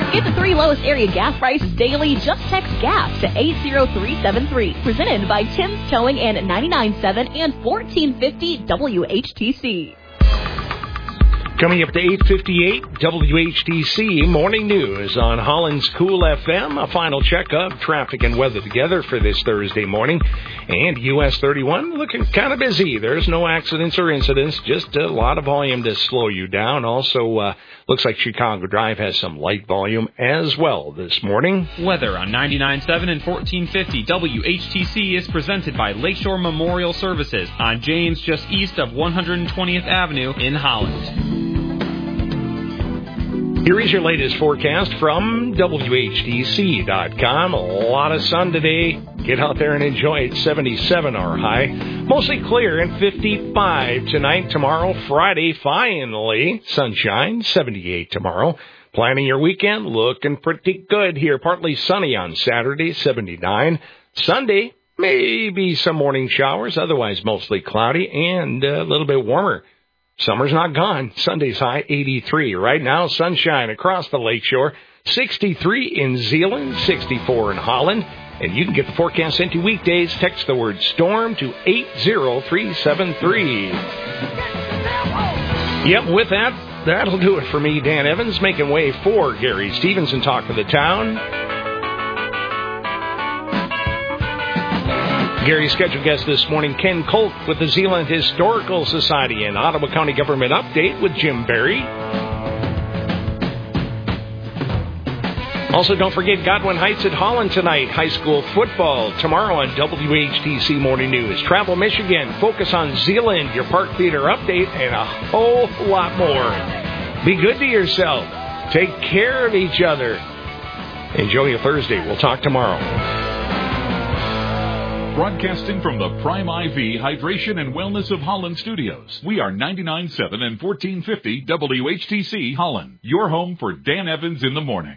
Get the 3 lowest area gas prices daily. Just text GAS to 80373. Presented by Tim's Towing and 99.7 and 1450 WHTC. Coming up to 8:58, WHTC Morning News on Holland's Cool FM. A final check of traffic and weather together for this Thursday morning. And US 31 looking kind of busy. There's no accidents or incidents, just a lot of volume to slow you down. Also, looks like Chicago Drive has some light volume as well this morning. Weather on 99.7 and 1450 WHTC is presented by Lakeshore Memorial Services on James, just east of 120th Avenue in Holland. Here is your latest forecast from WHTC.com. A lot of sun today. Get out there and enjoy it. 77 our high. Mostly clear and 55 tonight. Tomorrow, Friday, finally, sunshine. 78 tomorrow. Planning your weekend. Looking pretty good here. Partly sunny on Saturday, 79. Sunday, maybe some morning showers. Otherwise, mostly cloudy and a little bit warmer. Summer's not gone. Sunday's high, 83. Right now, sunshine across the lakeshore. 63 in Zeeland, 64 in Holland. And you can get the forecast sent to weekdays. Text the word storm to 80373. Yep, with that, that'll do it for me, Dan Evans, making way for Gary Stevenson, Talk of the Town. Gary's scheduled guest this morning, Ken Colt with the Zeeland Historical Society and Ottawa County Government Update with Jim Barry. Also, don't forget Godwin Heights at Holland tonight. High school football tomorrow on WHTC Morning News. Travel Michigan, focus on Zeeland, your Park Theater update, and a whole lot more. Be good to yourself. Take care of each other. Enjoy your Thursday. We'll talk tomorrow. Broadcasting from the Prime IV Hydration and Wellness of Holland studios. We are 99.7 and 1450 WHTC Holland. Your home for Dan Evans in the morning.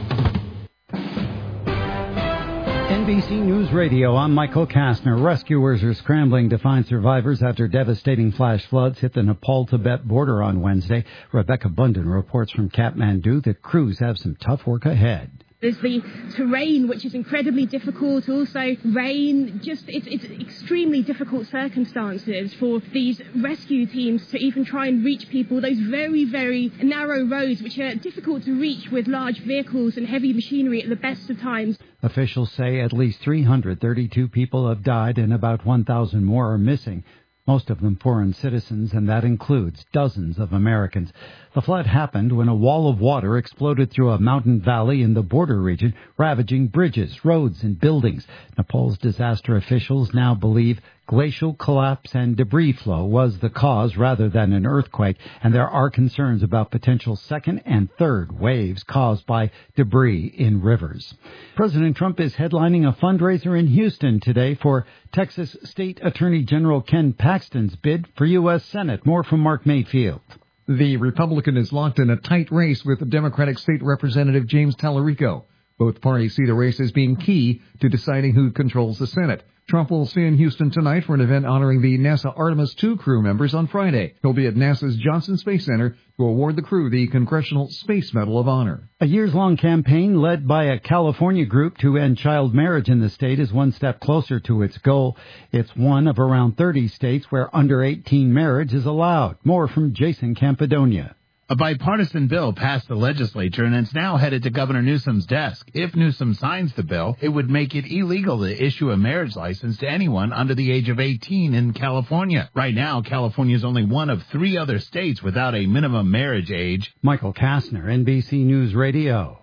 NBC News Radio, I'm Michael Kastner. Rescuers are scrambling to find survivors after devastating flash floods hit the Nepal-Tibet border on Wednesday. Rebecca Bunden reports from Kathmandu that crews have some tough work ahead. There's the terrain, which is incredibly difficult. Also, rain. It's extremely difficult circumstances for these rescue teams to even try and reach people. Those very, very narrow roads, which are difficult to reach with large vehicles and heavy machinery at the best of times. Officials say at least 332 people have died and about 1,000 more are missing. Most of them foreign citizens, and that includes dozens of Americans. The flood happened when a wall of water exploded through a mountain valley in the border region, ravaging bridges, roads, and buildings. Nepal's disaster officials now believe glacial collapse and debris flow was the cause rather than an earthquake, and there are concerns about potential second and third waves caused by debris in rivers. President Trump is headlining a fundraiser in Houston today for Texas State Attorney General Ken Paxton's bid for U.S. Senate. More from Mark Mayfield. The Republican is locked in a tight race with Democratic State Representative James Tallarico. Both parties see the race as being key to deciding who controls the Senate. Trump will stay in Houston tonight for an event honoring the NASA Artemis II crew members on Friday. He'll be at NASA's Johnson Space Center to award the crew the Congressional Space Medal of Honor. A years-long campaign led by a California group to end child marriage in the state is one step closer to its goal. It's one of around 30 states where under-18 marriage is allowed. More from Jason Campidonia. A bipartisan bill passed the legislature, and it's now headed to Governor Newsom's desk. If Newsom signs the bill, it would make it illegal to issue a marriage license to anyone under the age of 18 in California. Right now, California is only one of 3 other states without a minimum marriage age. Michael Kastner, NBC News Radio.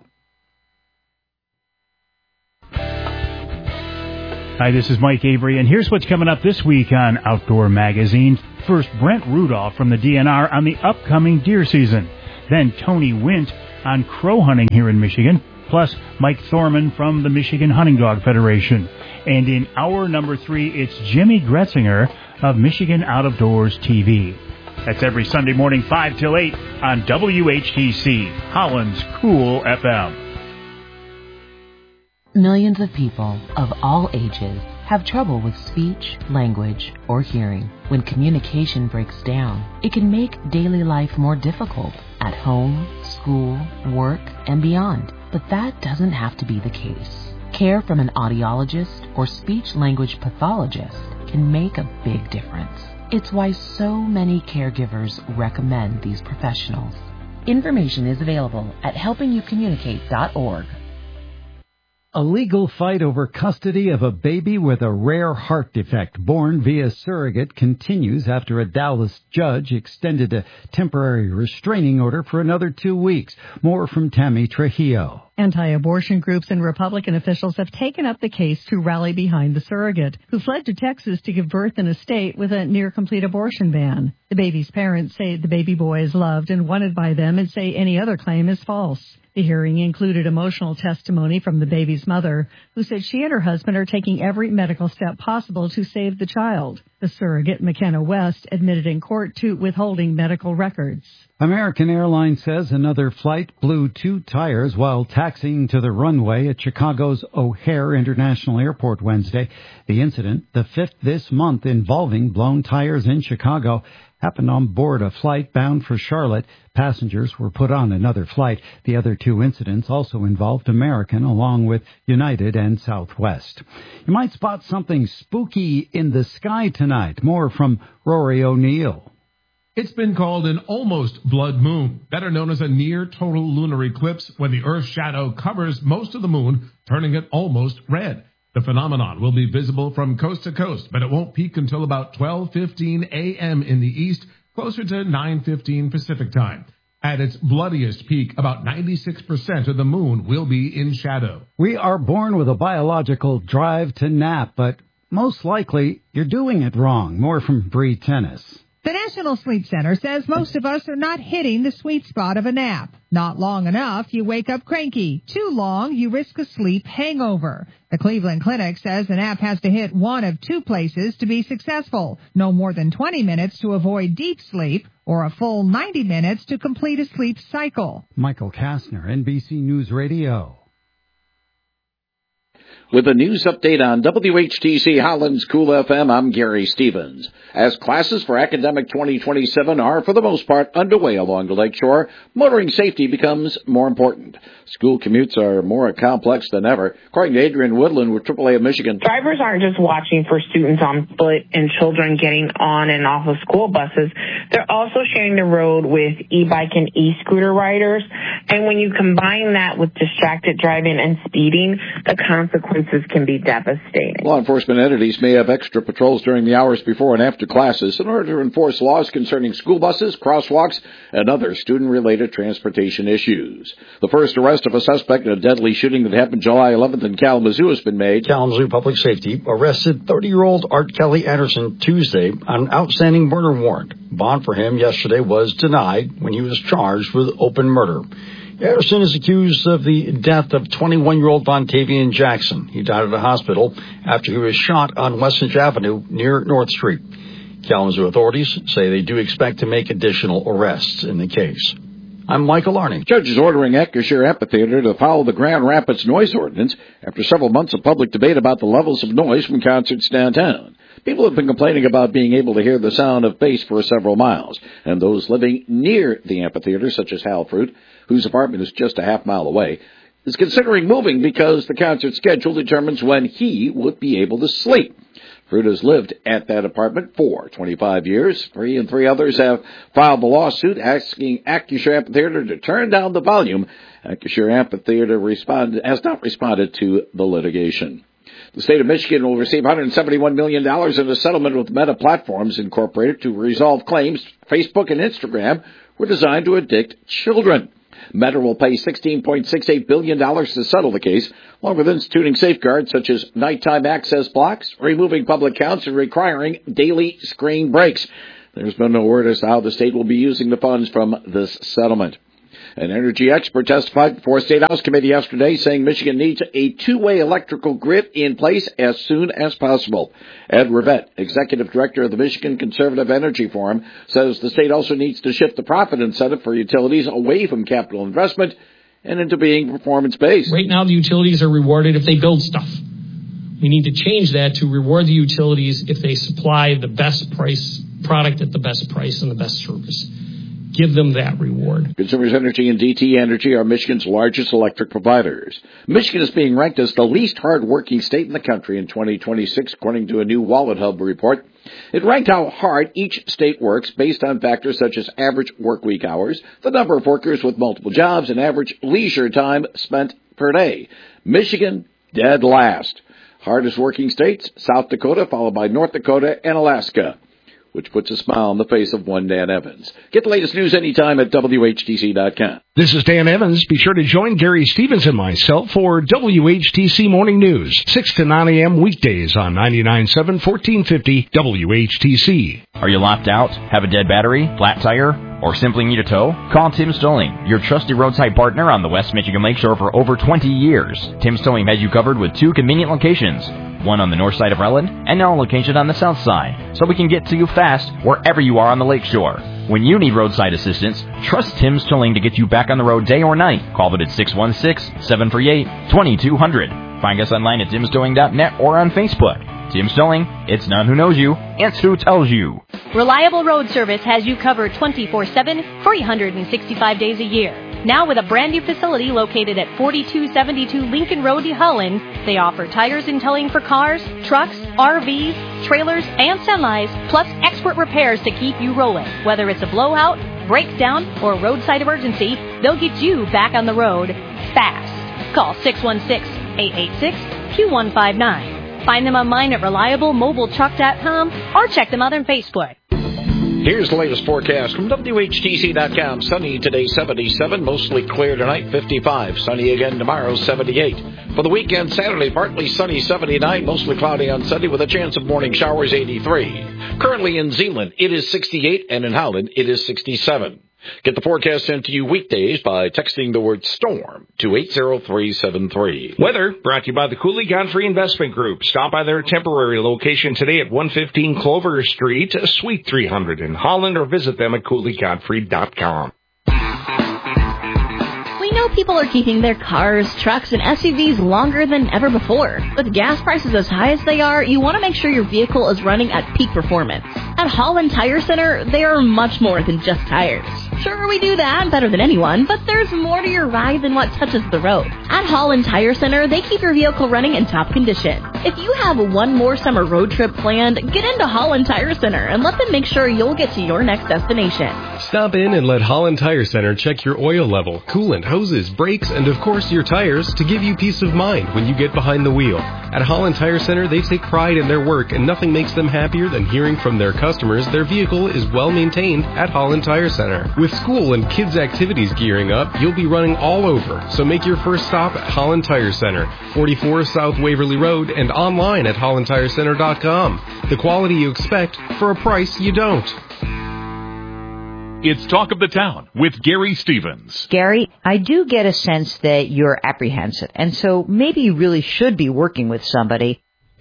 Hi, this is Mike Avery, and here's what's coming up this week on Outdoor Magazine. First, Brent Rudolph from the DNR on the upcoming deer season. Then Tony Wint on crow hunting here in Michigan. Plus, Mike Thorman from the Michigan Hunting Dog Federation. And in hour number 3, it's Jimmy Gretzinger of Michigan Out of Doors TV. That's every Sunday morning, 5 till 8 on WHTC, Holland's Cool FM. Millions of people of all ages have trouble with speech, language, or hearing. When communication breaks down, it can make daily life more difficult at home, school, work, and beyond. But that doesn't have to be the case. Care from an audiologist or speech-language pathologist can make a big difference. It's why so many caregivers recommend these professionals. Information is available at helpingyoucommunicate.org. A legal fight over custody of a baby with a rare heart defect born via surrogate continues after a Dallas judge extended a temporary restraining order for another 2 weeks. More from Tammy Trujillo. Anti-abortion groups and Republican officials have taken up the case to rally behind the surrogate, who fled to Texas to give birth in a state with a near-complete abortion ban. The baby's parents say the baby boy is loved and wanted by them and say any other claim is false. The hearing included emotional testimony from the baby's mother, who said she and her husband are taking every medical step possible to save the child. The surrogate, McKenna West, admitted in court to withholding medical records. American Airlines says another flight blew 2 tires while taxiing to the runway at Chicago's O'Hare International Airport Wednesday. The incident, the 5th this month involving blown tires in Chicago, happened on board a flight bound for Charlotte. Passengers were put on another flight. The other 2 incidents also involved American, along with United and Southwest. You might spot something spooky in the sky tonight. More from Rory O'Neill. It's been called an almost blood moon, better known as a near-total lunar eclipse, when the Earth's shadow covers most of the moon, turning it almost red. The phenomenon will be visible from coast to coast, but it won't peak until about 12:15 a.m. in the east, closer to 9:15 Pacific time. At its bloodiest peak, about 96% of the moon will be in shadow. We are born with a biological drive to nap, but most likely you're doing it wrong. More from Bree Tennis. The National Sleep Center says most of us are not hitting the sweet spot of a nap. Not long enough, you wake up cranky. Too long, you risk a sleep hangover. The Cleveland Clinic says the nap has to hit one of 2 places to be successful. No more than 20 minutes to avoid deep sleep, or a full 90 minutes to complete a sleep cycle. Michael Kastner, NBC News Radio. With a news update on WHTC Holland's Cool FM, I'm Gary Stevens. As classes for academic 2027 are, for the most part, underway along the lakeshore, motoring safety becomes more important. School commutes are more complex than ever. According to Adrian Woodland with AAA of Michigan, drivers aren't just watching for students on foot and children getting on and off of school buses. They're also sharing the road with e-bike and e-scooter riders. And when you combine that with distracted driving and speeding, the consequences can be devastating. Law enforcement entities may have extra patrols during the hours before and after classes in order to enforce laws concerning school buses, crosswalks, and other student-related transportation issues. The first arrest of a suspect in a deadly shooting that happened July 11th in Kalamazoo has been made. Kalamazoo Public Safety arrested 30-year-old Art Kelly Anderson Tuesday on an outstanding murder warrant. Bond for him yesterday was denied when he was charged with open murder. Anderson is accused of the death of 21-year-old Vontavian Jackson. He died at a hospital after he was shot on Westfinch Avenue near North Street. Kalamazoo authorities say they do expect to make additional arrests in the case. I'm Michael Arning. Judges ordering Acrisure Amphitheater to follow the Grand Rapids noise ordinance after several months of public debate about the levels of noise from concerts downtown. People have been complaining about being able to hear the sound of bass for several miles, and those living near the amphitheater, such as Hal Fruit, whose apartment is just a half-mile away, is considering moving because the concert schedule determins when he would be able to sleep. Fruit has lived at that apartment for 25 years. He and 3 others have filed the lawsuit asking Acrisure Amphitheater to turn down the volume. Acrisure Amphitheater has not responded to the litigation. The state of Michigan will receive $171 million in a settlement with Meta Platforms Incorporated to resolve claims Facebook and Instagram were designed to addict children. Meta will pay $16.68 billion to settle the case, along with instituting safeguards such as nighttime access blocks, removing public accounts, and requiring daily screen breaks. There's been no word as to how the state will be using the funds from this settlement. An energy expert testified before a State House committee yesterday saying Michigan needs a 2-way electrical grid in place as soon as possible. Ed Rivette, executive director of the Michigan Conservative Energy Forum, says the state also needs to shift the profit incentive for utilities away from capital investment and into being performance-based. Right now, the utilities are rewarded if they build stuff. We need to change that to reward the utilities if they supply the best price product at the best price and the best service. give them that reward. Consumers Energy and DTE Energy are Michigan's largest electric providers. Michigan is being ranked as the least hard-working state in the country in 2026, according to a new Wallet Hub report. It ranked how hard each state works based on factors such as average workweek hours, the number of workers with multiple jobs, and average leisure time spent per day. Michigan, dead last. Hardest working states, South Dakota, followed by North Dakota and Alaska, which puts a smile on the face of one Dan Evans. Get the latest news anytime at WHTC.com. This is Dan Evans. Be sure to join Gary Stevens and myself for WHTC Morning News, 6 to 9 a.m. weekdays on 99.7, 1450 WHTC. Are you locked out? Have a dead battery? Flat tire? Or simply need a tow? Call Tim Stolling, your trusted roadside partner on the West Michigan Lakeshore for over 20 years. Tim Stolling has you covered with 2 convenient locations, one on the north side of Relland and another location on the south side, so we can get to you fast wherever you are on the lakeshore. When you need roadside assistance, trust Tim Stolling to get you back on the road day or night. Call them at 616-738-2200. Find us online at timstolling.net or on Facebook. Tim Stolling, it's not who knows you, it's who tells you. Reliable Road Service has you covered 24/7, 365 days a year. Now with a brand new facility located at 4272 Lincoln Road, Holland, they offer tires and towing for cars, trucks, RVs, trailers, and semis, plus expert repairs to keep you rolling. Whether it's a blowout, breakdown, or roadside emergency, they'll get you back on the road fast. Call 616-886-2159. Find them online at reliablemobiletruck.com or check them out on Facebook. Here's the latest forecast from WHTC.com. Sunny today, 77. Mostly clear tonight, 55. Sunny again tomorrow, 78. For the weekend, Saturday, partly sunny, 79. Mostly cloudy on Sunday with a chance of morning showers, 83. Currently in Zeeland, it is 68. And in Howland, it is 67. Get the forecast sent to you weekdays by texting the word STORM to 80373. Weather brought to you by the Cooley Godfrey Investment Group. Stop by their temporary location today at 115 Clover Street, Suite 300 in Holland, or visit them at CooleyGodfrey.com. We know people are keeping their cars, trucks, and SUVs longer than ever before. With gas prices as high as they are, you want to make sure your vehicle is running at peak performance. At Holland Tire Center, they are much more than just tires. Sure, we do that better than anyone, but there's more to your ride than what touches the road. At Holland Tire Center, they keep your vehicle running in top condition. If you have one more summer road trip planned, get into Holland Tire Center and let them make sure you'll get to your next destination. Stop in and let Holland Tire Center check your oil level, coolant, hoses, brakes, and of course your tires to give you peace of mind when you get behind the wheel. At Holland Tire Center, they take pride in their work, and nothing makes them happier than hearing from their customers their vehicle is well maintained at Holland Tire Center. With school and kids' activities gearing up, you'll be running all over, so make your first stop at Holland Tire Center, 44 South Waverly Road, and online at hollandtirecenter.com. The quality you expect for a price you don't. It's Talk of the Town with Gary Stevens. Gary, I do get a sense that you're apprehensive, and so maybe you really should be working with somebody.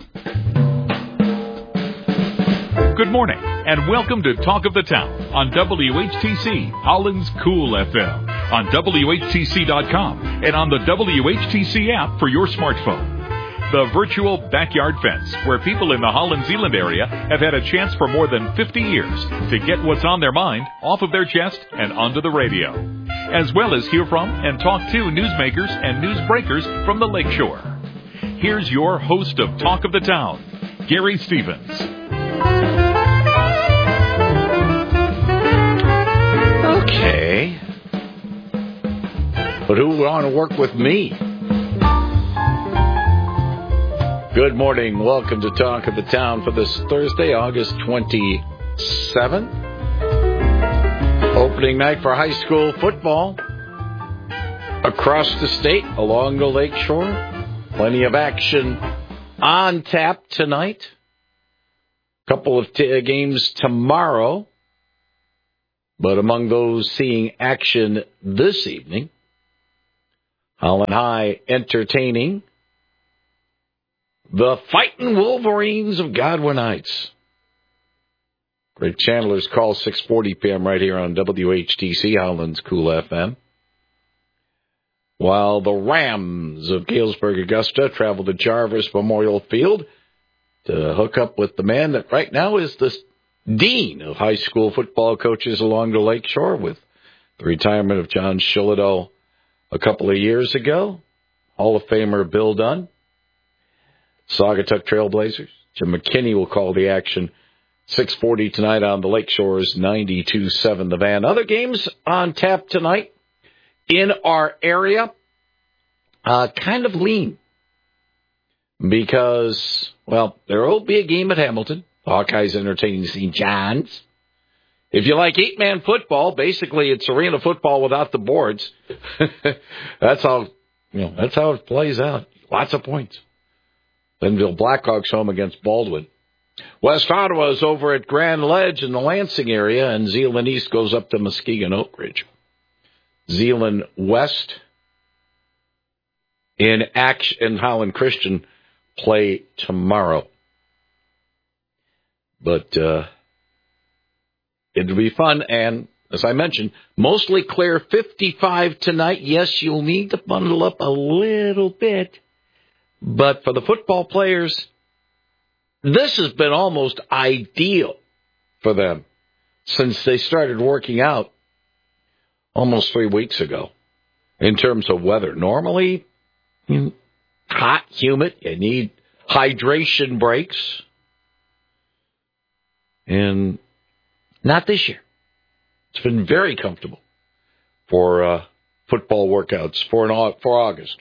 Good morning, and welcome to Talk of the Town on WHTC, Holland's Cool FM, on WHTC.com, and on the WHTC app for your smartphone. The virtual backyard fence, where people in the Holland-Zeeland area have had a chance for more than 50 years to get what's on their mind off of their chest and onto the radio, as well as hear from and talk to newsmakers and newsbreakers from the Lakeshore. Here's your host of Talk of the Town, Gary Stevens. Okay. But who want to work with me? Good morning. Welcome to Talk of the Town for this Thursday, August 27th. Opening night for high school football across the state, along the lakeshore. Plenty of action on tap tonight. Couple of games tomorrow. But among those seeing action this evening, Holland High entertaining the Fightin' Wolverines of Godwin Heights. Greg Chandler's call, 6:40 p.m. right here on WHTC, Holland's Cool FM. While the Rams of Galesburg Augusta travel to Jarvis Memorial Field to hook up with the man that right now is the dean of high school football coaches along the lakeshore, with the retirement of John Shillito a couple of years ago. Hall of Famer Bill Dunn. Saugatuck Trailblazers. Jim McKinney will call the action. 6:40 tonight on the Lakeshores, 92.7 The Van. Other games on tap tonight in our area, kind of lean. Because, well, there will be a game at Hamilton. Hawkeyes entertaining St. John's. If you like 8-man football, basically it's arena football without the boards. That's how it plays out. Lots of points. Benville Blackhawks home against Baldwin. West Ottawa is over at Grand Ledge in the Lansing area, and Zeeland East goes up to Muskegon Oak Ridge. Zeeland West in action, Holland Christian play tomorrow. But it'll be fun, and as I mentioned, mostly clear, 55 tonight. Yes, you'll need to bundle up a little bit, but for the football players, this has been almost ideal for them since they started working out almost 3 weeks ago in terms of weather. Normally, hot, humid, you need hydration breaks. And not this year. It's been very comfortable for football workouts for August.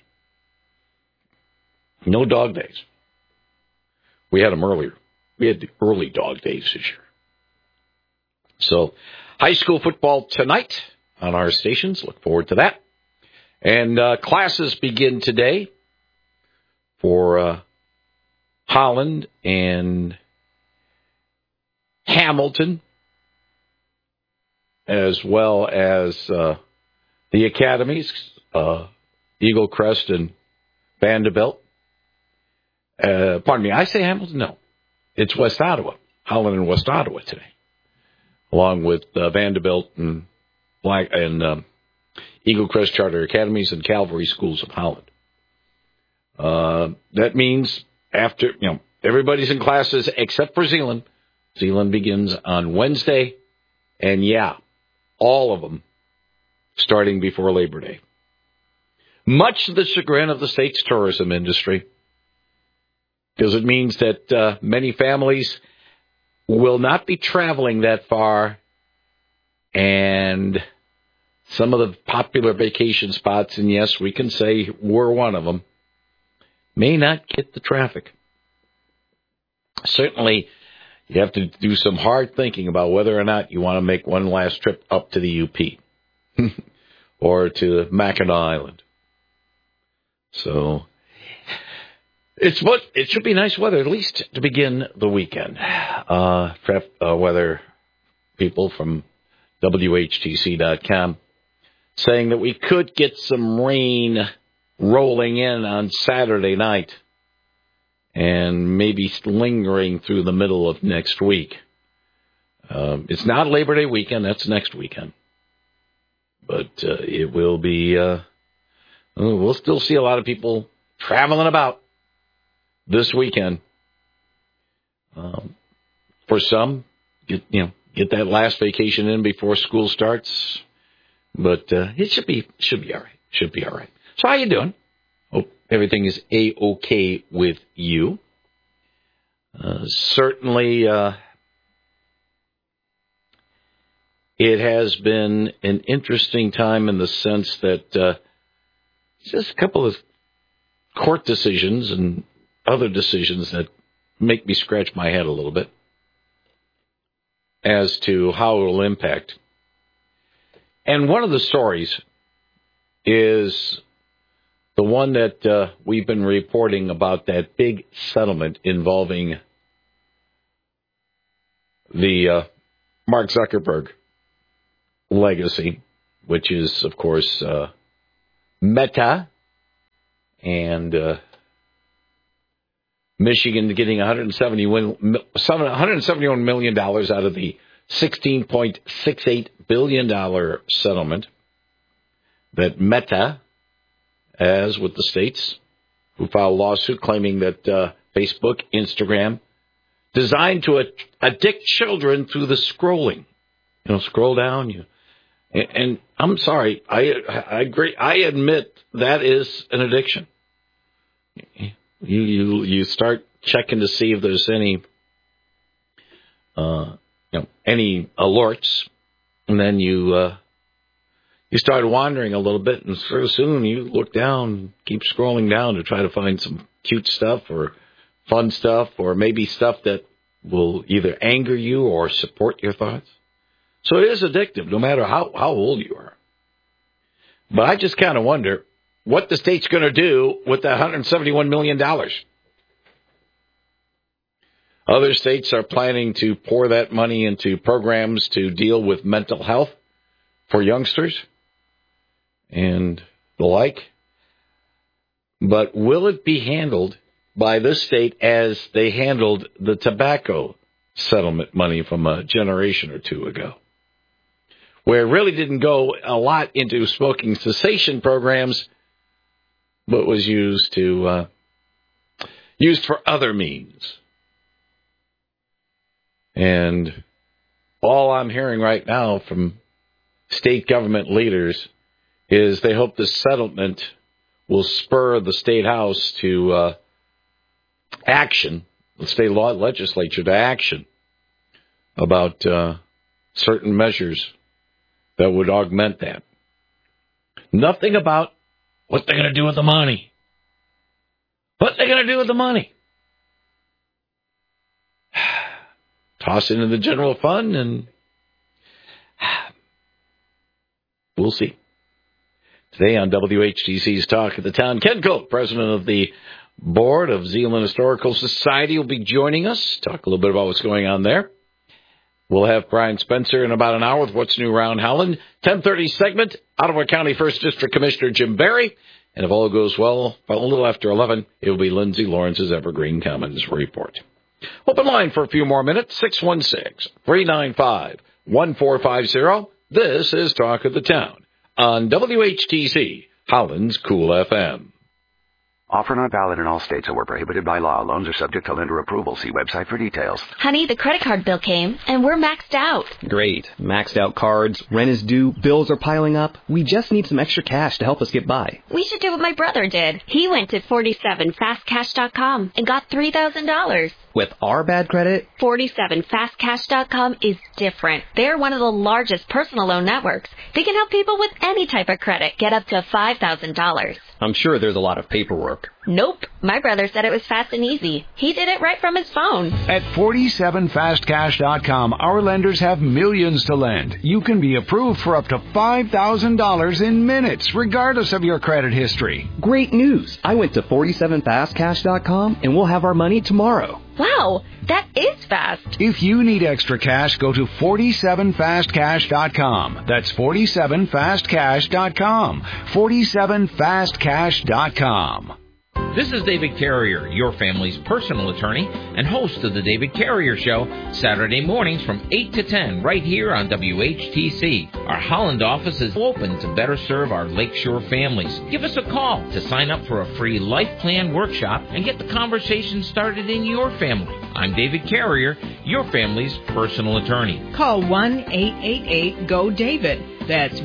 No dog days. We had them earlier. We had the early dog days this year. So, high school football tonight on our stations. Look forward to that. And classes begin today for Holland and Hamilton, as well as the academies, Eagle Crest and Vanderbilt. Pardon me, I say Hamilton? No. It's West Ottawa. Holland and West Ottawa today, along with Vanderbilt and Eagle Crest Charter Academies and Calvary Schools of Holland. That means after, everybody's in classes except for Zeeland. Zeeland begins on Wednesday, and all of them starting before Labor Day. Much to the chagrin of the state's tourism industry, because it means that many families will not be traveling that far, and some of the popular vacation spots, and yes, we can say we're one of them, may not get the traffic. Certainly, you have to do some hard thinking about whether or not you want to make one last trip up to the UP or to Mackinac Island. So it should be nice weather, at least to begin the weekend. Weather people from WHTC.com saying that we could get some rain rolling in on Saturday night and maybe lingering through the middle of next week. It's not Labor Day weekend, that's next weekend. But it will be, we'll still see a lot of people traveling about this weekend. For some, get that last vacation in before school starts. But it should be all right. Should be all right. So how you doing? Hope everything is A-OK with you. Certainly, it has been an interesting time in the sense that just a couple of court decisions and other decisions that make me scratch my head a little bit as to how it will impact. And one of the stories is the one that we've been reporting about, that big settlement involving the Mark Zuckerberg legacy, which is, of course, Meta, and Michigan getting $171 million out of the $16.68 billion settlement that Meta, as with the states, who filed a lawsuit claiming that Facebook, Instagram, designed to addict children through the scrolling. Scroll down, And I'm sorry, I agree. I admit that is an addiction. You start checking to see if there's any any alerts, and then you start wandering a little bit, and so soon you look down, keep scrolling down to try to find some cute stuff or fun stuff, or maybe stuff that will either anger you or support your thoughts. So it is addictive, no matter how old you are. But I just kind of wonder what the state's going to do with that $171 million. Other states are planning to pour that money into programs to deal with mental health for youngsters and the like. But will it be handled by this state as they handled the tobacco settlement money from a generation or two ago, where it really didn't go a lot into smoking cessation programs, but was used for other means? And all I'm hearing right now from state government leaders is they hope the settlement will spur the state house to action, the state legislature to action about certain measures that would augment that. Nothing about what they're going to do with the money. What they're going to do with the money. Toss it into the general fund, and we'll see. Today on WHTC's Talk of the Town, Ken Cope, president of the board of Zeeland Historical Society, will be joining us. Talk a little bit about what's going on there. We'll have Brian Spencer in about an hour with What's New Around Howland. 10:30 segment, Ottawa County 1st District Commissioner Jim Barry. And if all goes well, a little after 11, it will be Lindsay Lawrence's Evergreen Commons report. Open line for a few more minutes, 616-395-1450. This is Talk of the Town on WHTC, Howland's Cool FM. Offer not valid in all states or prohibited by law. Loans are subject to lender approval. See website for details. Honey, the credit card bill came, and we're maxed out. Great. Maxed out cards, rent is due, bills are piling up. We just need some extra cash to help us get by. We should do what my brother did. He went to 47fastcash.com and got $3,000. With our bad credit? 47fastcash.com is different. They're one of the largest personal loan networks. They can help people with any type of credit get up to $5,000. I'm sure there's a lot of paperwork. Nope. My brother said it was fast and easy. He did it right from his phone. At 47fastcash.com, our lenders have millions to lend. You can be approved for up to $5,000 in minutes, regardless of your credit history. Great news. I went to 47fastcash.com, and we'll have our money tomorrow. Wow, that is fast. If you need extra cash, go to 47fastcash.com. That's 47fastcash.com. 47fastcash.com. This is David Carrier, your family's personal attorney and host of the David Carrier Show, Saturday mornings from 8 to 10 right here on WHTC. Our Holland office is open to better serve our Lakeshore families. Give us a call to sign up for a free life plan workshop and get the conversation started in your family. I'm David Carrier, your family's personal attorney. Call 1-888-GO-DAVID. That's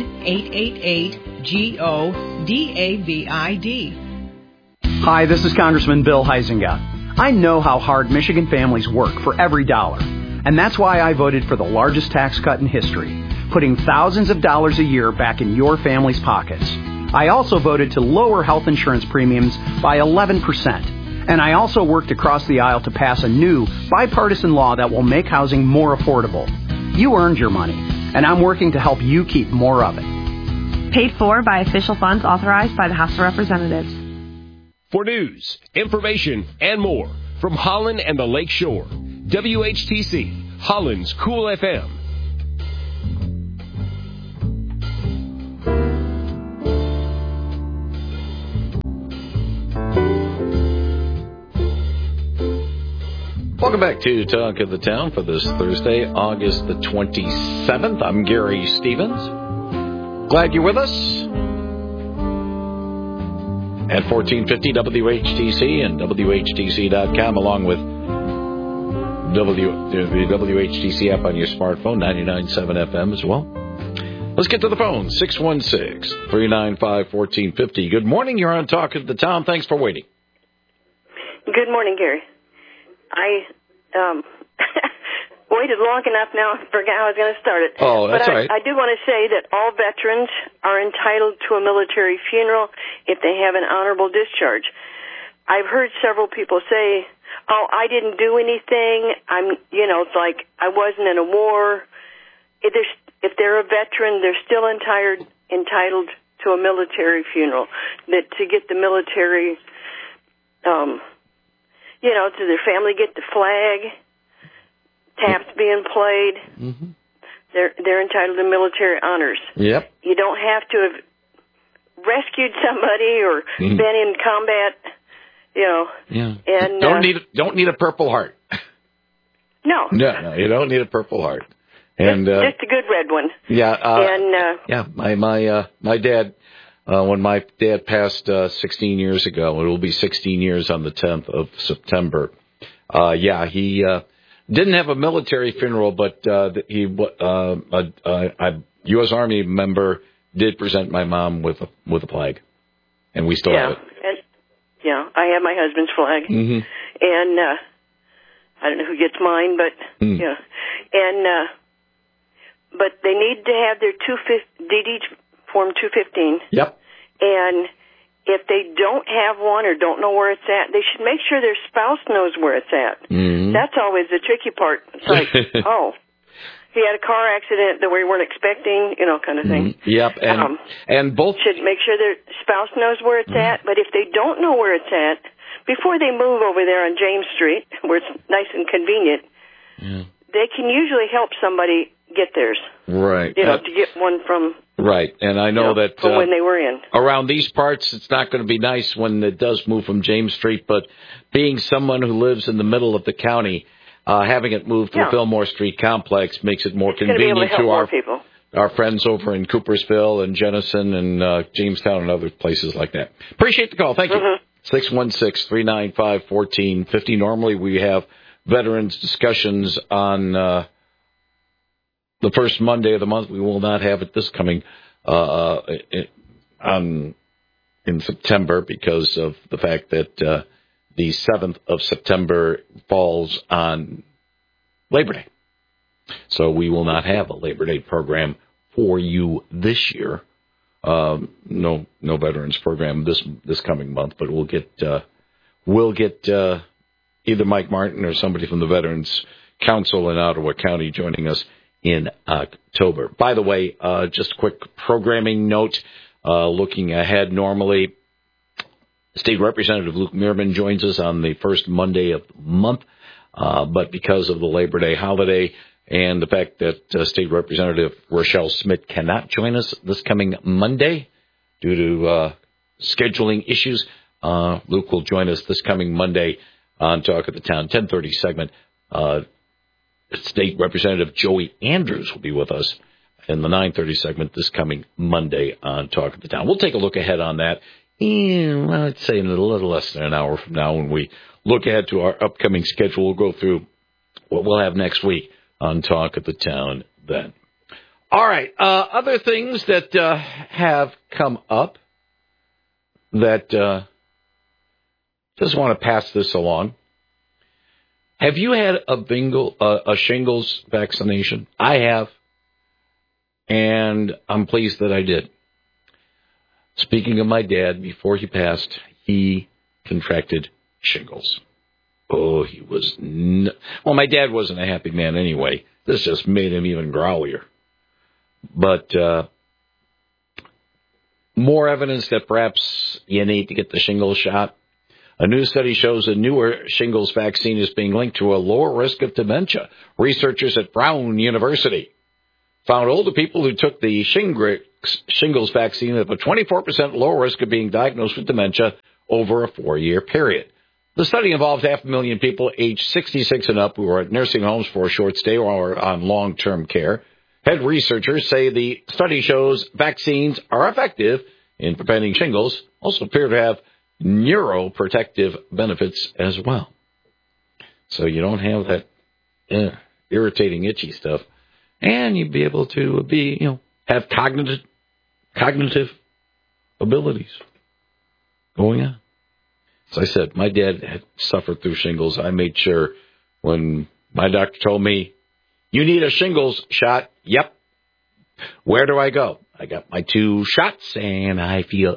1-888-GO-DAVID. Hi, this is Congressman Bill Huizenga. I know how hard Michigan families work for every dollar, and that's why I voted for the largest tax cut in history, putting thousands of dollars a year back in your family's pockets. I also voted to lower health insurance premiums by 11%, and I also worked across the aisle to pass a new bipartisan law that will make housing more affordable. You earned your money, and I'm working to help you keep more of it. Paid for by official funds authorized by the House of Representatives. For news, information, and more from Holland and the Lake Shore, WHTC, Holland's Cool FM. Welcome back to Talk of the Town for this Thursday, August the 27th. I'm Gary Stevens. Glad you're with us. At 1450 WHTC and WHTC.com, along with the WHTC app on your smartphone, 99.7 FM as well. Let's get to the phone, 616-395-1450. Good morning, you're on Talk of the Town. Thanks for waiting. Good morning, Gary. I waited long enough now, I forgot how I was going to start it. Oh, that's but all right. I do want to say that all veterans are entitled to a military funeral if they have an honorable discharge. I've heard several people say, oh, I didn't do anything. It's like I wasn't in a war. If they're a veteran, they're still entitled to a military funeral. That to get the military, to their family get the flag, taps being played. Mm-hmm. They're entitled to military honors. Yep. You don't have to have rescued somebody or been in combat. Yeah. And don't need a Purple Heart. No, you don't need a Purple Heart. And just a good red one. Yeah. My dad, when my dad passed 16 years ago, it will be 16 years on the 10th of September. He didn't have a military funeral, but a U.S. Army member did present my mom with a flag, and we still have it. I have my husband's flag, and I don't know who gets mine, but but they need to have their DD Form 215. Yep. And if they don't have one or don't know where it's at, they should make sure their spouse knows where it's at. Mm-hmm. That's always the tricky part. It's like, he had a car accident that we weren't expecting, kind of thing. Mm-hmm. Yep. And both should make sure their spouse knows where it's at. But if they don't know where it's at, before they move over there on James Street, where it's nice and convenient, they can usually help somebody get theirs. Right. To get one from. Right. And I know that from when they were in. Around these parts, it's not going to be nice when it does move from James Street, but being someone who lives in the middle of the county, having it moved to the Fillmore Street complex makes it more convenient to our friends over in Coopersville and Jenison and Jamestown and other places like that. Appreciate the call. Thank you. 616-395-1450. Normally we have veterans discussions on the first Monday of the month. We will not have it this coming in September because of the fact that the 7th of September falls on Labor Day. So we will not have a Labor Day program for you this year. No veterans program this coming month, but we'll get either Mike Martin or somebody from the Veterans Council in Ottawa County joining us in October. By the way, just a quick programming note, looking ahead, normally State Representative Luke Meerman joins us on the first Monday of the month, but because of the Labor Day holiday and the fact that State Representative Rochelle Smith cannot join us this coming Monday due to scheduling issues, Luke will join us this coming Monday on Talk of the Town, 10:30 segment. State Representative Joey Andrews will be with us in the 9:30 segment this coming Monday on Talk of the Town. We'll take a look ahead on that I'd say in a little less than an hour from now when we look ahead to our upcoming schedule. We'll go through what we'll have next week on Talk of the Town then. All right, other things that have come up that just want to pass this along. Have you had a shingles vaccination? I have, and I'm pleased that I did. Speaking of my dad, before he passed, he contracted shingles. Oh, he was... Well, my dad wasn't a happy man anyway. This just made him even growlier. But more evidence that perhaps you need to get the shingles shot. A new study shows a newer shingles vaccine is being linked to a lower risk of dementia. Researchers at Brown University found older people who took the shingles vaccine have a 24% lower risk of being diagnosed with dementia over a 4-year period. The study involved 500,000 people aged 66 and up who were at nursing homes for a short stay or on long-term care. Head researchers say the study shows vaccines are effective in preventing shingles, also appear to have neuroprotective benefits as well. So you don't have that irritating, itchy stuff. And you'd be able to be, have cognitive abilities going on. As I said, my dad had suffered through shingles. I made sure when my doctor told me, you need a shingles shot. Yep. Where do I go? I got my 2 shots, and I feel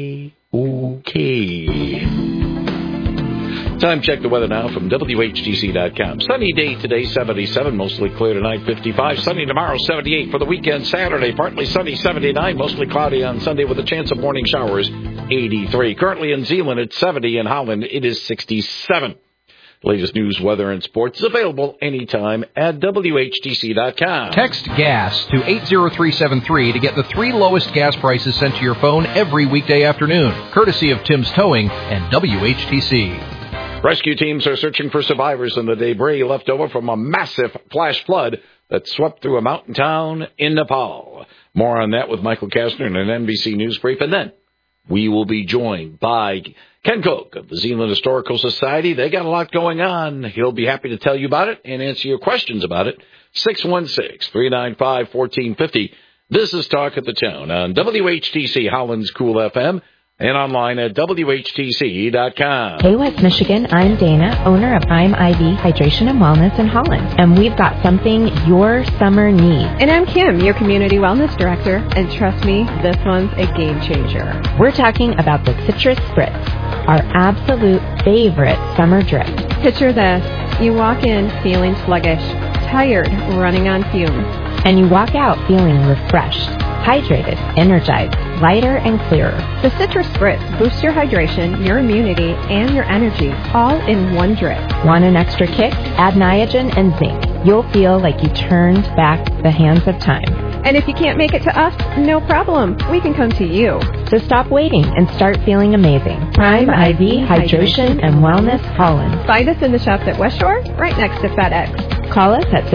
A-okay. Time check the weather now from WHTC.com. Sunny day today, 77. Mostly clear tonight, 55. Sunny tomorrow, 78. For the weekend, Saturday, partly sunny, 79. Mostly cloudy on Sunday with a chance of morning showers, 83. Currently in Zeeland, it's 70. In Holland, it is 67. Latest news, weather, and sports is available anytime at WHTC.com. Text GAS to 80373 to get the 3 lowest gas prices sent to your phone every weekday afternoon, courtesy of Tim's Towing and WHTC. Rescue teams are searching for survivors in the debris left over from a massive flash flood that swept through a mountain town in Nepal. More on that with Michael Kastner in an NBC News brief. And then we will be joined by Ken Koch of the Zeeland Historical Society. They got a lot going on. He'll be happy to tell you about it and answer your questions about it. 616-395-1450. This is Talk of the Town on WHTC Holland's Cool FM. And online at WHTC.com. Hey, West Michigan, I'm Dana, owner of I'm IV Hydration and Wellness in Holland. And we've got something your summer needs. And I'm Kim, your Community Wellness Director. And trust me, this one's a game changer. We're talking about the Citrus Spritz, our absolute favorite summer drip. Picture this. You walk in feeling sluggish, tired, running on fumes. And you walk out feeling refreshed, hydrated, energized, lighter, and clearer. The Citrus Spritz boosts your hydration, your immunity, and your energy, all in one drip. Want an extra kick? Add Niagen and zinc. You'll feel like you turned back the hands of time. And if you can't make it to us, no problem. We can come to you. So stop waiting and start feeling amazing. Prime IV Hydration and Wellness Holland. Find us in the shops at West Shore, right next to FedEx. Call us at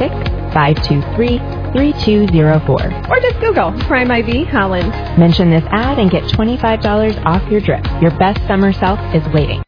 616-523-3204. Or just Google Prime IV Holland. Mention this ad and get $25 off your drip. Your best summer self is waiting.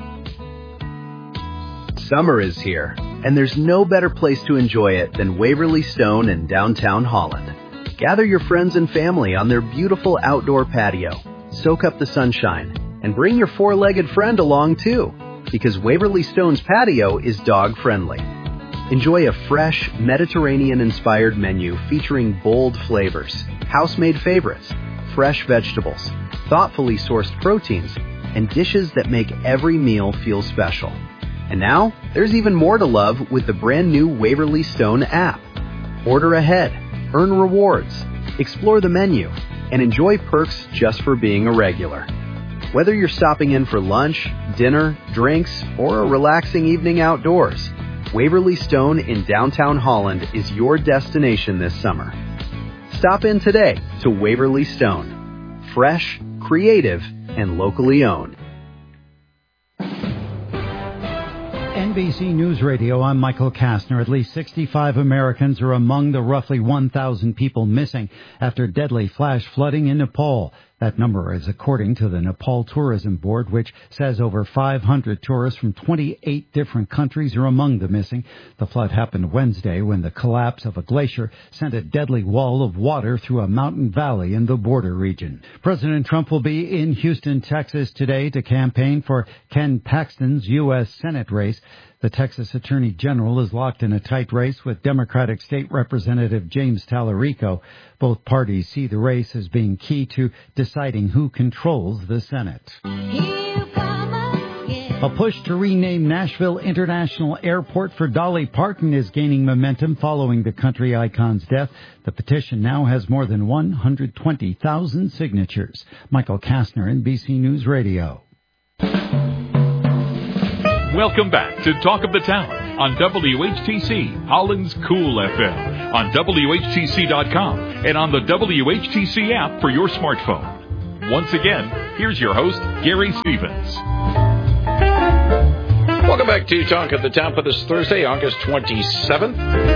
Summer is here, and there's no better place to enjoy it than Waverly Stone in downtown Holland. Gather your friends and family on their beautiful outdoor patio. Soak up the sunshine, and bring your 4-legged friend along too, because Waverly Stone's patio is dog-friendly. Enjoy a fresh, Mediterranean-inspired menu featuring bold flavors, house-made favorites, fresh vegetables, thoughtfully sourced proteins, and dishes that make every meal feel special. And now, there's even more to love with the brand new Waverly Stone app. Order ahead, earn rewards, explore the menu, and enjoy perks just for being a regular. Whether you're stopping in for lunch, dinner, drinks, or a relaxing evening outdoors, Waverly Stone in downtown Holland is your destination this summer. Stop in today to Waverly Stone. Fresh, creative, and locally owned. NBC News Radio, I'm Michael Kastner. At least 65 Americans are among the roughly 1,000 people missing after deadly flash flooding in Nepal. That number is according to the Nepal Tourism Board, which says over 500 tourists from 28 different countries are among the missing. The flood happened Wednesday when the collapse of a glacier sent a deadly wall of water through a mountain valley in the border region. President Trump will be in Houston, Texas today to campaign for Ken Paxton's U.S. Senate race. The Texas Attorney General is locked in a tight race with Democratic State Representative James Tallarico. Both parties see the race as being key to deciding who controls the Senate. A push to rename Nashville International Airport for Dolly Parton is gaining momentum following the country icon's death. The petition now has more than 120,000 signatures. Michael Kastner, NBC News Radio. Welcome back to Talk of the Town on WHTC, Holland's Cool FM, on WHTC.com, and on the WHTC app for your smartphone. Once again, here's your host, Gary Stevens. Welcome back to Talk of the Town for this Thursday, August 27th.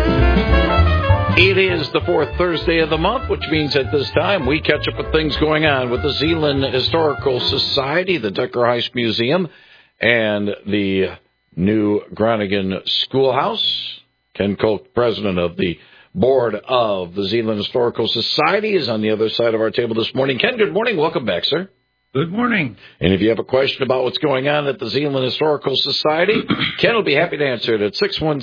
It is the fourth Thursday of the month, which means at this time we catch up with things going on with the Zeeland Historical Society, the Tucker Heist Museum, and the new Groningen Schoolhouse. Ken Koch, president of the board of the Zeeland Historical Society, is on the other side of our table this morning. Ken, good morning. Welcome back, sir. Good morning. And if you have a question about what's going on at the Zeeland Historical Society, Ken will be happy to answer it at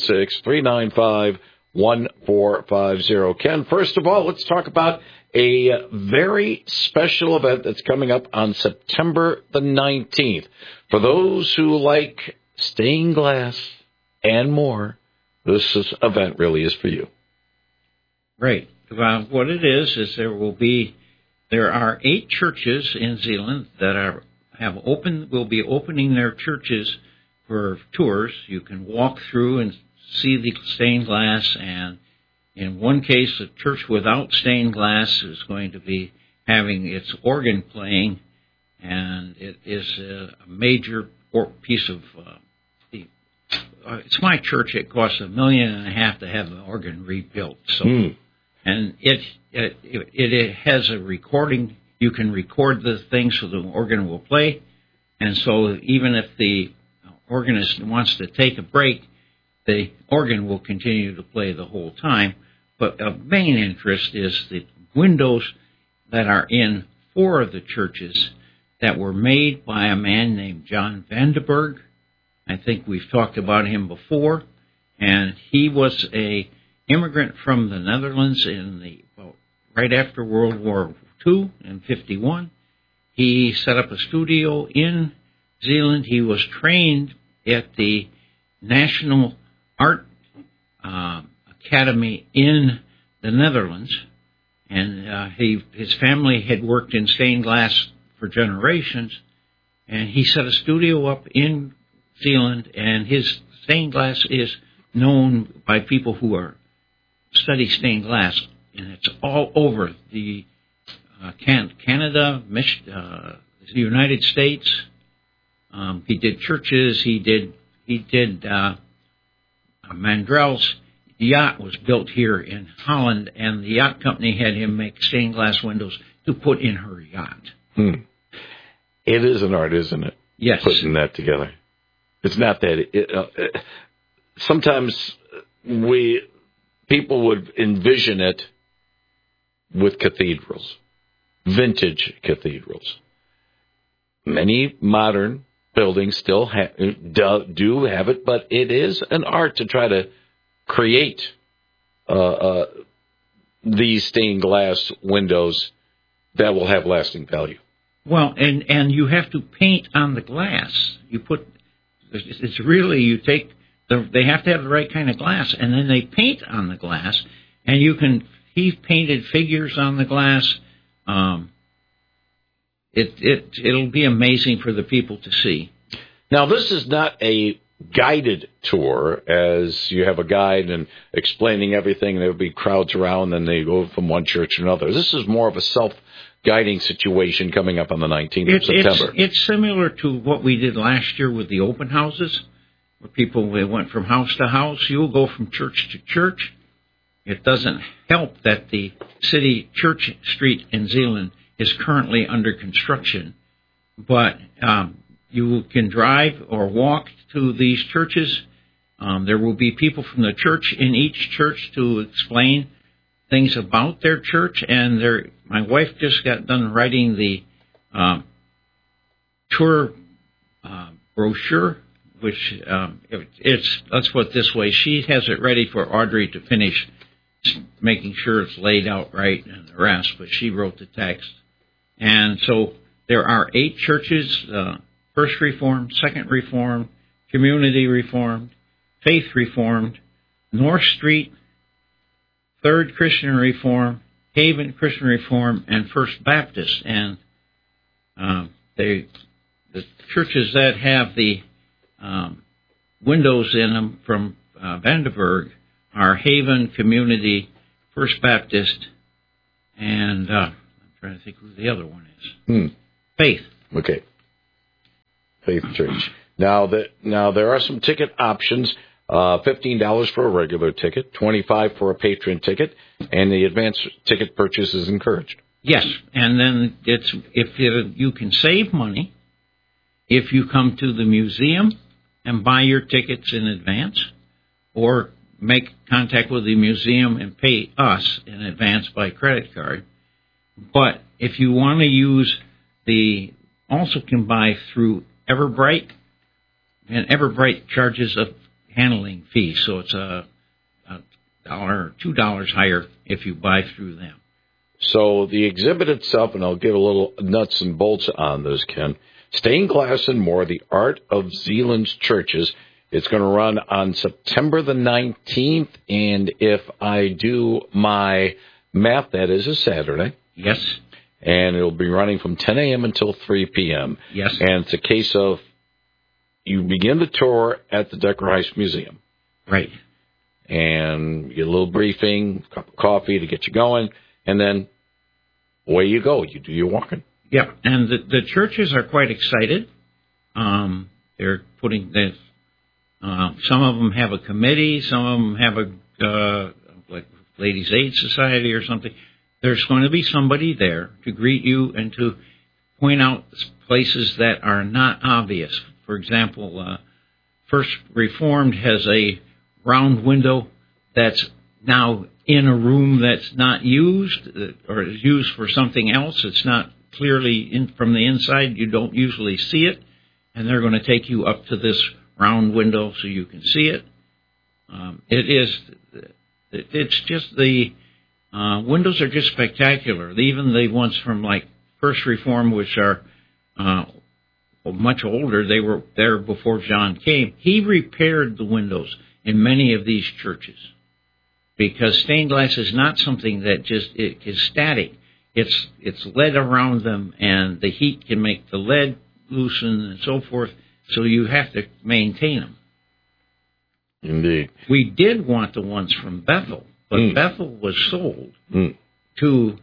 616-395-1450. Ken, first of all, let's talk about a very special event that's coming up on September the 19th. For those who like stained glass and more, this event really is for you. Right. What it is there are 8 churches in Zeeland that will be opening their churches for tours. You can walk through and see the stained glass, and in one case, a church without stained glass is going to be having its organ playing, and it is a major piece of it's my church. It costs $1.5 million to have the organ rebuilt. So, and it has a recording. You can record the thing so the organ will play, and so even if the organist wants to take a break, the organ will continue to play the whole time. But of main interest is the windows that are in 4 of the churches that were made by a man named John Vandenberg. I think we've talked about him before, and he was a immigrant from the Netherlands right after World War II in 1951. He set up a studio in Zeeland. He was trained at the National Art Academy in the Netherlands, and his family had worked in stained glass for generations, and he set a studio up in Zeeland, and his stained glass is known by people who study stained glass, and it's all over the Canada, the United States. He did churches. He did Mandrell's yacht was built here in Holland, and the yacht company had him make stained glass windows to put in her yacht. It is an art, isn't it? Yes. Putting that together. It's not that. Sometimes people would envision it with cathedrals, vintage cathedrals. Many modern buildings still do have it, but it is an art to try to create these stained glass windows that will have lasting value. Well, and you have to paint on the glass. They have to have the right kind of glass, and then they paint on the glass, and he's painted figures on the glass. It'll be amazing for the people to see. Now, this is not a guided tour, as you have a guide and explaining everything, and there will be crowds around, and they go from one church to another. This is more of a self-guiding situation coming up on the 19th of September. It's similar to what we did last year with the open houses, where people went from house to house. You'll go from church to church. It doesn't help that the city church street in Zeeland is currently under construction, but you can drive or walk to these churches. There will be people from the church in each church to explain things about their church, and my wife just got done writing the tour brochure, which let's put it this way, she has it ready for Audrey to finish making sure it's laid out right and the rest, but she wrote the text. And so there are 8 churches, First Reformed, Second Reformed, Community Reformed, Faith Reformed, North Street, Third Christian Reformed, Haven Christian Reformed, and First Baptist. And the churches that have the windows in them from Vandenberg are Haven, Community, First Baptist, and I'm trying to think who the other one is. Faith. Okay. Faith Church. Now there are some ticket options. $15 for a regular ticket, $25 for a patron ticket, and the advance ticket purchase is encouraged. Yes, and then you can save money if you come to the museum and buy your tickets in advance, or make contact with the museum and pay us in advance by credit card. But if you want to use also can buy through Everbright, and Everbright charges a handling fee, so it's $1 or $2 higher if you buy through them. So the exhibit itself, and I'll give a little nuts and bolts on this, Ken. Stained Glass and More, The Art of Zeeland's Churches. It's going to run on September the 19th, and if I do my math, that is a Saturday. Yes. And it'll be running from 10 a.m. until 3 p.m. Yes. And it's a case of you begin the tour at the Decker Heist Museum. Right. And you get a little briefing, a cup of coffee to get you going, and then away you go. You do your walking. Yep. And the churches are quite excited. They're putting this. Some of them have a committee. Some of them have like Ladies' Aid Society or something. There's going to be somebody there to greet you and to point out places that are not obvious. For example, First Reformed has a round window that's now in a room that's not used or is used for something else. It's not clearly from the inside. You don't usually see it. And they're going to take you up to this round window so you can see it. It's just the windows are just spectacular. Even the ones from like First Reform, which are much older, they were there before John came. He repaired the windows in many of these churches because stained glass is not something that it is static. It's lead around them, and the heat can make the lead loosen and so forth. So you have to maintain them. Indeed. We did want the ones from Bethel, but Bethel was sold to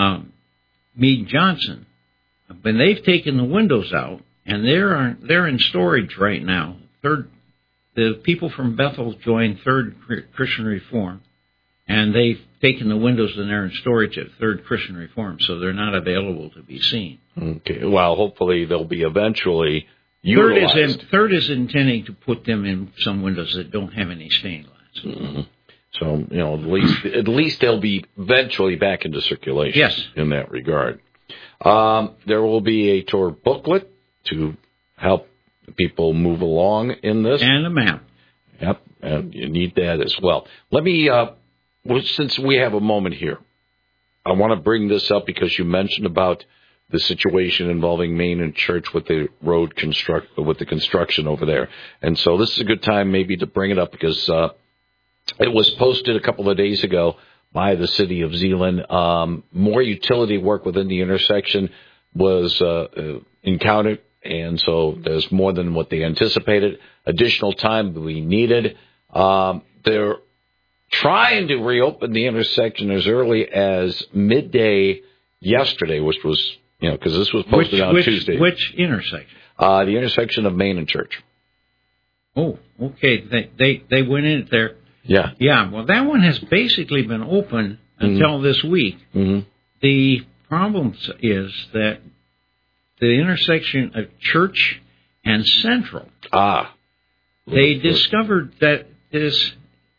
Meade Johnson. But they've taken the windows out, and they're in storage right now. The people from Bethel joined Third Christian Reform, and they've taken the windows and they're in storage at Third Christian Reform, so they're not available to be seen. Okay. Well, hopefully they'll be eventually utilized. Third is intending to put them in some windows that don't have any stained glass. Mm-hmm. So, at least they'll be eventually back into circulation. Yes. In that regard. There will be a tour booklet to help people move along in this. And a map. Yep, and you need that as well. Let me, since we have a moment here, I want to bring this up because you mentioned about the situation involving Main and Church with the road with the construction over there. And so this is a good time maybe to bring it up because it was posted a couple of days ago by the city of Zeeland. More utility work within the intersection was encountered, and so there's more than what they anticipated. Additional time we needed. They're trying to reopen the intersection as early as midday yesterday, which was, because this was posted on Tuesday. Which intersection? The intersection of Main and Church. Oh, okay. They went in there. Yeah. Yeah, well, that one has basically been open until this week. Mm-hmm. The problem is that the intersection of Church and Central, they discovered that is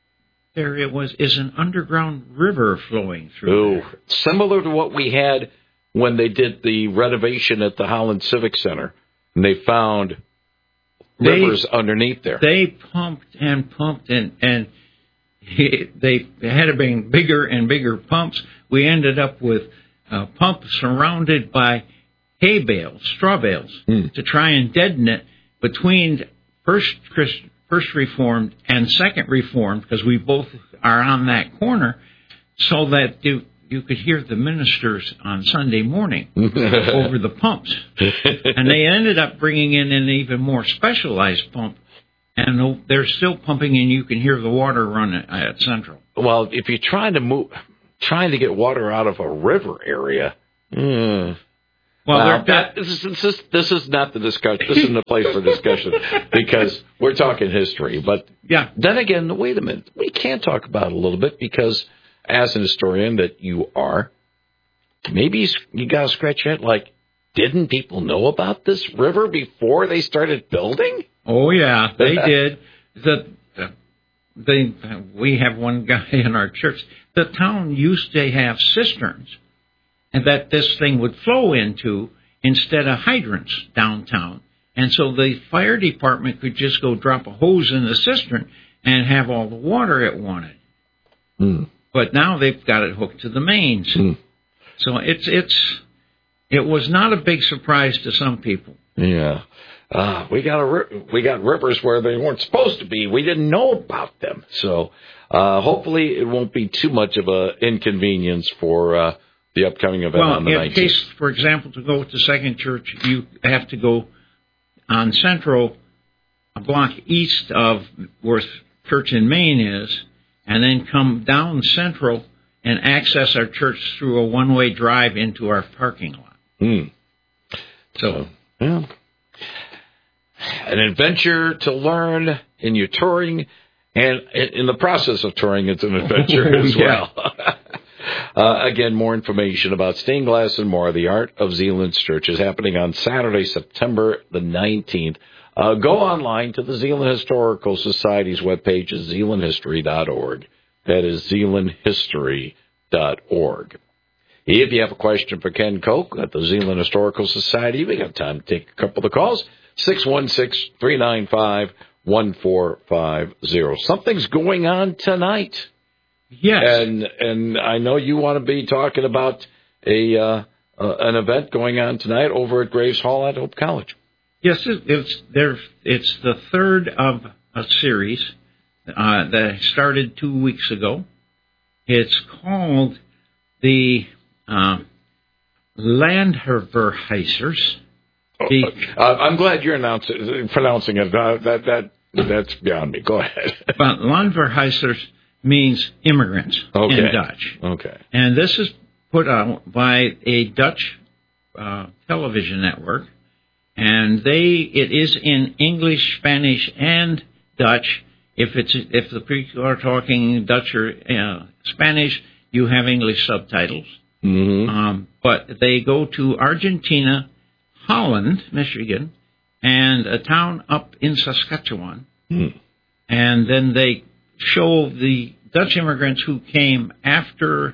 an underground river flowing through there. Similar to what we had when they did the renovation at the Holland Civic Center, and they found rivers underneath there. They pumped and they had to bring bigger and bigger pumps. We ended up with pumps surrounded by hay bales, straw bales, to try and deaden it between First Reformed and Second Reformed, because we both are on that corner, so that you could hear the ministers on Sunday morning over the pumps. And they ended up bringing in an even more specialized pump, and they're still pumping, and you can hear the water run at Central. Well, if you're trying to get water out of a river area, well, this is not the discussion. This isn't the place for discussion because we're talking history. But yeah, then again, wait a minute. We can talk about it a little bit because, as an historian that you are, maybe you got to scratch your head. Like, didn't people know about this river before they started building? Oh yeah, they did. we have one guy in our church. The town used to have cisterns, and that this thing would flow into instead of hydrants downtown. And so the fire department could just go drop a hose in the cistern and have all the water it wanted. But now they've got it hooked to the mains. So it was not a big surprise to some people. Yeah. We got rivers where they weren't supposed to be. We didn't know about them. So hopefully it won't be too much of an inconvenience for the upcoming event on the 19th. In case, for example, to go to Second Church, you have to go on Central, a block east of where Church in Maine is, and then come down Central and access our church through a one-way drive into our parking lot. So, yeah. An adventure to learn in your touring, and in the process of touring, it's an adventure as well. Again, more information about stained glass and more, the Art of Zeeland's Church, is happening on Saturday, September the 19th. Go online to the Zeeland Historical Society's webpage at zeelandhistory.org. That is zeelandhistory.org. If you have a question for Ken Koch at the Zeeland Historical Society, we got time to take a couple of calls. 616-395-1450. Something's going on tonight. Yes. And I know you want to be talking about an event going on tonight over at Graves Hall at Hope College. Yes, it's the third of a series that started 2 weeks ago. It's called the Landverhuisers. I'm glad you're pronouncing it. That's beyond me. Go ahead. But Landverhuisers means immigrants in Dutch. Okay. And this is put out by a Dutch television network, and it is in English, Spanish, and Dutch. If the people are talking Dutch or Spanish, you have English subtitles. But they go to Argentina, Holland, Michigan, and a town up in Saskatchewan. And then they show the Dutch immigrants who came after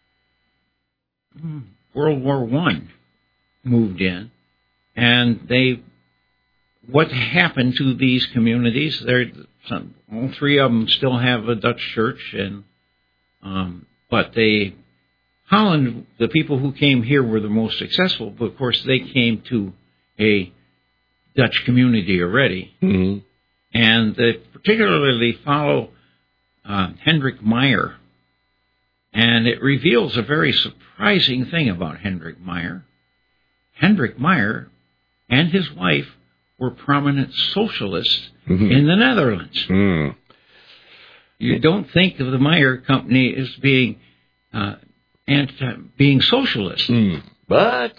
World War I moved in, and what happened to these communities. All three of them still have a Dutch church, and but Holland, the people who came here were the most successful, but of course they came to a Dutch community already. And they particularly follow Hendrik Meyer. And it reveals a very surprising thing about Hendrik Meyer. Hendrik Meyer and his wife were prominent socialists in the Netherlands. You don't think of the Meyer Company as being socialist. But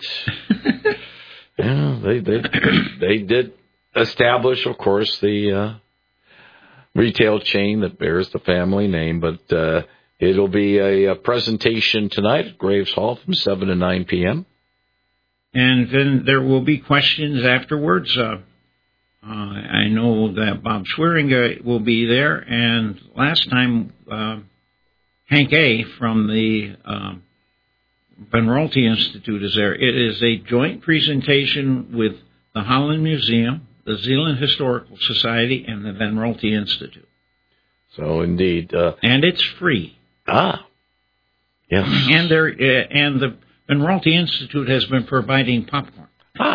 they did establish, of course, the retail chain that bears the family name. But it'll be a presentation tonight at Graves Hall from 7 to 9 p.m. And then there will be questions afterwards. I know that Bob Schweringer will be there, and last time Hank A. from the Van Rolte Institute is there. It is a joint presentation with the Holland Museum, the Zeeland Historical Society, and the Van Rolte Institute. So indeed, and it's free. Yes. And the Van Rolte Institute has been providing popcorn.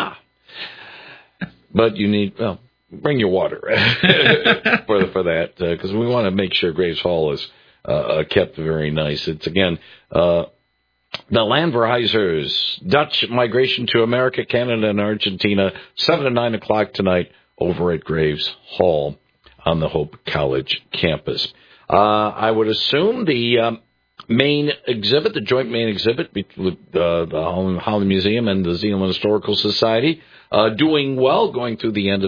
But you need, bring your water for that, because we want to make sure Graves Hall is kept very nice. It's, again, the Landverhuisers, Dutch migration to America, Canada, and Argentina, 7 to 9 o'clock tonight over at Graves Hall on the Hope College campus. I would assume the main exhibit, the joint main exhibit with the Holland Museum and the Zeeland Historical Society, doing well, going through the end of